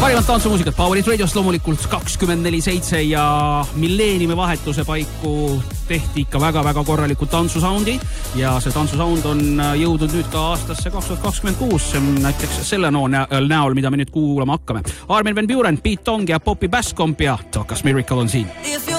Parimat tantsumuusikat Powerit Radiost loomulikult 24/7 ja milleeniumi vahetuse paiku tehti ikka väga-väga korraliku tantsusoundi ja see tantsusound on jõudnud nüüd ka aastasse 2026 näiteks selle näol, mida me nüüd kuulama hakkame. Armin van Buuren, Pete Tong ja Poppy Bascomb ja Talk Us Miracle on siin.